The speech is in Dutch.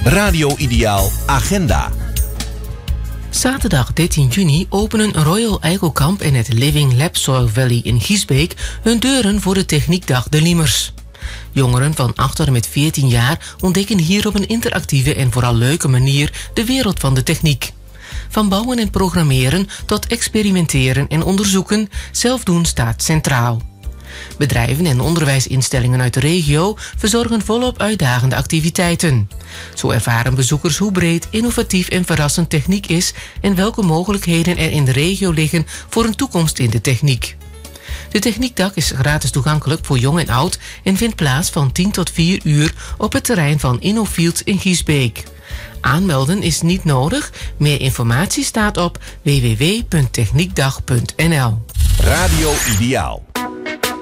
Radio Ideaal Agenda. Zaterdag 13 juni openen Royal Eikelkamp en het Living Lab Soil Valley in Giesbeek hun deuren voor de Techniekdag De Liemers. Jongeren van 8 tot en met 14 jaar ontdekken hier op een interactieve en vooral leuke manier de wereld van de techniek. Van bouwen en programmeren tot experimenteren en onderzoeken, zelfdoen staat centraal. Bedrijven en onderwijsinstellingen uit de regio verzorgen volop uitdagende activiteiten. Zo ervaren bezoekers hoe breed, innovatief en verrassend techniek is en welke mogelijkheden er in de regio liggen voor een toekomst in de techniek. De Techniekdag is gratis toegankelijk voor jong en oud en vindt plaats van 10 tot 4 uur op het terrein van InnoFields in Giesbeek. Aanmelden is niet nodig. Meer informatie staat op www.techniekdag.nl. Radio Ideaal.